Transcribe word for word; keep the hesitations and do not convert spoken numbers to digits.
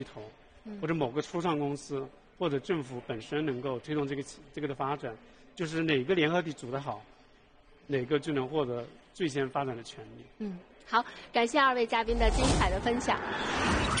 头，或者某个初创公司或者政府本身能够推动这个这个的发展，就是哪个联合体组得好，哪个就能获得最先发展的权利。 嗯，好，感谢二位嘉宾的精彩的分享。